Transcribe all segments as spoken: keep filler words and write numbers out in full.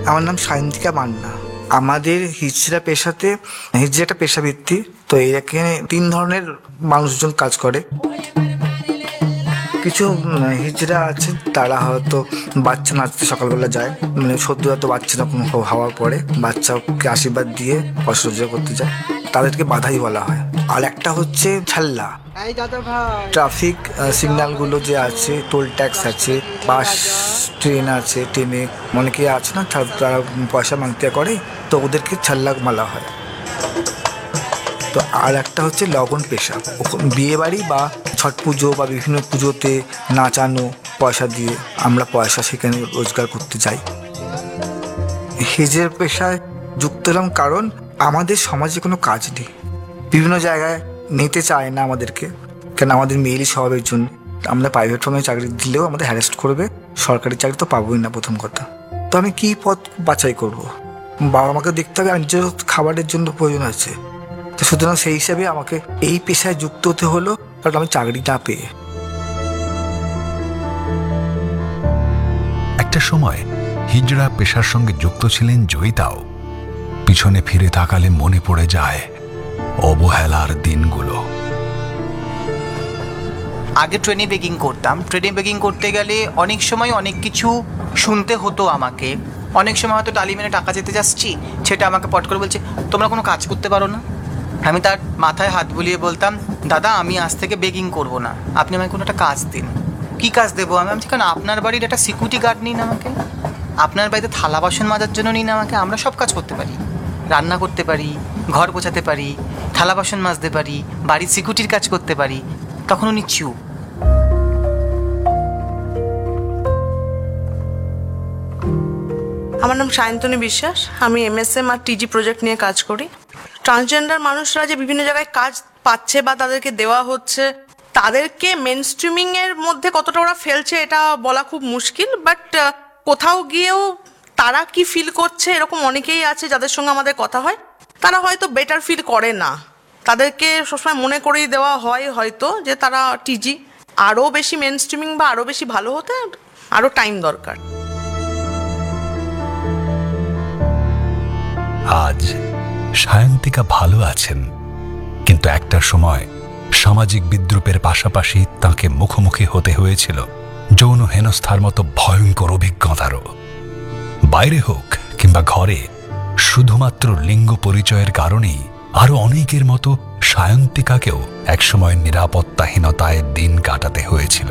আমার নাম সায়ন্তিকা মান্না। আমাদের হিজড়া পেশাতে, হিজড়া একটা পেশাভিত্তি, তো এখানে তিন ধরনের মানুষজন কাজ করে। কিছু হিজড়া আছে তারা হয়তো বাচ্চা নাচতে সকালবেলা যায়, মানে সদ্যজাত বাচ্চা যখন হওয়ার পরে বাচ্চাকে আশীর্বাদ দিয়ে পয়সা রোজগার করতে যায়, তাদেরকে বাধাই বলা হয়। আর একটা হচ্ছে ছাল্লা, ট্রাফিক সিগন্যালগুলো যে আছে, টোল ট্যাক্স আছে, বাস ট্রেন আছে, ট্রেনে অনেকে আছে না তারা পয়সা মাংতে করে, তো ওদেরকে ছাল্লা বলা হয়। তো আর একটা হচ্ছে লগন পেশা, বিয়ে বাড়ি বা ছট পুজো বা বিভিন্ন পুজোতে নাচানো, পয়সা দিয়ে আমরা পয়সা সেখানে রোজগার করতে যাই। হিজড়া পেশায় যুক্ত হলাম কারণ আমাদের সমাজে কোনো কাজ নেই, বিভিন্ন জায়গায় নিতে চায় না আমাদেরকে, কেন আমাদের মেয়েলি স্বভাবের জন্য। আমরা প্রাইভেট ফার্মে চাকরি দিলেও আমাদের হ্যারাস্ট করবে, সরকারি চাকরি তো পাবোই না প্রথম কথা। তো আমি কী পথ বাছাই করব? বাবা মাকে দেখতে হবে, আর নিজের খাবারের জন্য প্রয়োজন আছে। তো সুতরাং সেই হিসাবে আমাকে এই পেশায় যুক্ত হতে হলো, কারণ আমি চাকরি না পেয়ে। একটা সময় হিজড়া পেশার সঙ্গে যুক্ত ছিলেন জয়িতাও। পিছনে ফিরে তাকালে মনে পড়ে যায় অবহেলার দিনগুলো। আগে ট্রেনে বেকিং করতাম। ট্রেনে বেকিং করতে গেলে অনেক সময় অনেক কিছু শুনতে হতো আমাকে। অনেক সময় হয়তো টালি মেরে টাকা যেতে যাচ্ছি, সেটা আমাকে পট করে বলছে, তোমরা কোনো কাজ করতে পারো না। আমি তার মাথায় হাত বুলিয়ে বলতাম, দাদা আমি আজ থেকে বেকিং করব না, আপনি আমাকে কোনো একটা কাজ দিন। কী কাজ দেবো আমি? আমি কারণ আপনার বাড়ির একটা সিকিউরিটি গার্ড নিন আমাকে, আপনার বাড়িতে থালা বাসন মাজার জন্য নিন আমাকে। আমরা সব কাজ করতে পারি, রান্না করতে পারি, ঘর গোছাতে পারি, থালা বাসন মাজতে পারি, বাড়ির সিকিউরিটির কাজ করতে পারি। তখন উনি চুপ। আমার নাম সায়ন্তনী বিশ্বাস, আমি এমএসএম আর টিজি প্রজেক্ট নিয়ে কাজ করি। ট্রান্সজেন্ডার মানুষরা যে বিভিন্ন জায়গায় কাজ পাচ্ছে বা তাদেরকে দেওয়া হচ্ছে, তাদেরকে মেন স্ট্রিমিং এর মধ্যে কতটা ওরা ফেলছে এটা বলা খুব মুশকিল। বাট কোথাও গিয়েও তারা কি ফিল করছে, এরকম অনেকেই আছে যাদের সঙ্গে আমাদের কথা হয়, তারা হয়তো বেটার ফিল করে না। তাদেরকে সবসময় মনে করিয়ে দেওয়া হয় হয়তো যে তারা টিজি, আরও বেশি মেন স্ট্রিমিং বা আরও বেশি ভালো হতে আরও টাইম দরকার। আজ সায়ন্তিকা ভালো আছেন, কিন্তু একটা সময় সামাজিক বিদ্রূপের পাশাপাশি তাকে মুখোমুখি হতে হয়েছিল যৌন হেনস্থার মতো ভয়ঙ্কর অভিজ্ঞতারও। বাইরে হোক কিংবা ঘরে, শুধুমাত্র লিঙ্গ পরিচয়ের কারণেই আরো অনেকের মতো সায়ন্তিকাকেও একসময় নিরাপত্তাহীনতায় দিন কাটাতে হয়েছিল।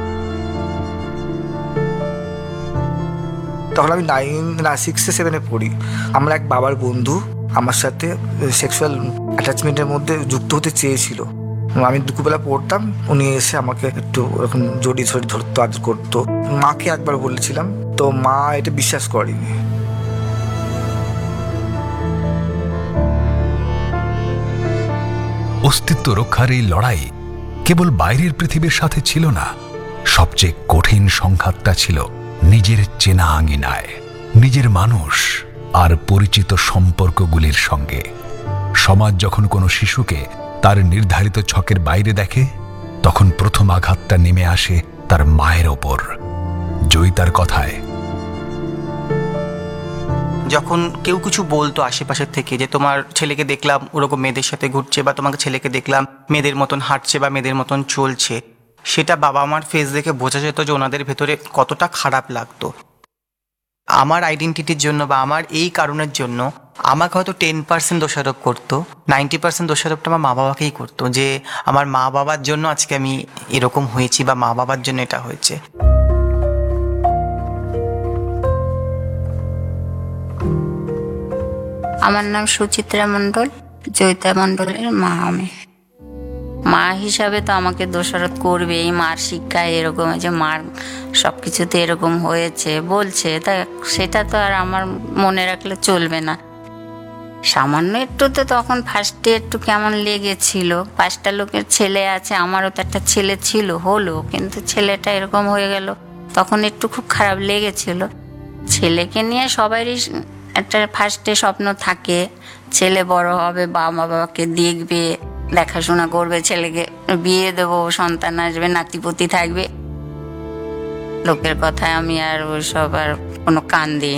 তখন আমি নাইন না সিক্সে সেভেনে পড়ি। আমরা এক বাবার বন্ধু আমার সাথে সেক্সুয়াল অ্যাটাচমেন্টের মধ্যে যুক্ত হতে চেয়েছিল। আমি দুপুরবেলা পড়তাম, উনি এসে আমাকে একটু এরকম জড়িয়ে ছড়িয়ে ধরতো, আদর করতো। মাকে একবার বলেছিলাম, তো মা এটা বিশ্বাস করেনি। অস্তিত্ব রক্ষার এই লড়াই কেবল বাইরের পৃথিবীর সাথে ছিল না, সবচেয়ে কঠিন সংঘাতটা ছিল নিজের চেনা আঙিনায়, নিজের মানুষ আর পরিচিত সম্পর্কগুলির সঙ্গে। সমাজ যখন কোনো শিশুকে তার নির্ধারিত ছকের বাইরে দেখে, তখন প্রথম আঘাতটা নেমে আসে তার মায়ের ওপর। জয়িতার কথায়, যখন কেউ কিছু বলতো আশেপাশের থেকে যে তোমার ছেলেকে দেখলাম ওরকম মেয়েদের সাথে ঘুরছে, বা তোমাকে ছেলেকে দেখলাম মেয়েদের মতন হাঁটছে বা মেয়েদের মতন চলছে, সেটা বাবা মার ফেস দেখে বোঝা যেত যে ওনাদের ভেতরে কতটা খারাপ লাগতো। আমার আইডেন্টিটির জন্য বা আমার এই কারণের জন্য আমাকে হয়তো টেন পার্সেন্ট দোষারোপ করতো, নাইনটি পার্সেন্ট দোষারোপটা আমার মা বাবাকেই করতো, যে আমার মা বাবার জন্য আজকে আমি এরকম হয়েছি বা মা বাবার জন্য এটা হয়েছে। আমার নাম সুচিত্রা মণ্ডল, জয়িতা মণ্ডলের মা। আমি মা হিসাবে তো আমাকে দোষারোপ করবে, এই মার শিক্ষায় এরকম, যে মার সব কিছুতে এরকম হয়েছে বলছে, তা সেটা তো আর আমার মনে রাখলে চলবে না। সামান্য একটু তো তখন ফার্স্টে একটু কেমন লেগেছিল, পাঁচটা লোকের ছেলে আছে, আমারও তো একটা ছেলে ছিল, হলো, কিন্তু ছেলেটা এরকম হয়ে গেল, তখন একটু খুব খারাপ লেগেছিল। ছেলেকে নিয়ে সবারই একটা ফার্স্টে স্বপ্ন থাকে, ছেলে বড় হবে, বাবা বাবাকে দেখবে, দেখাশোনা করবে, ছেলেকে বিয়ে দেবো, সন্তান আসবে, নাতিপুতি থাকবে। লোকের কথায় আমি আর ওইসব আর কোনো কান দিই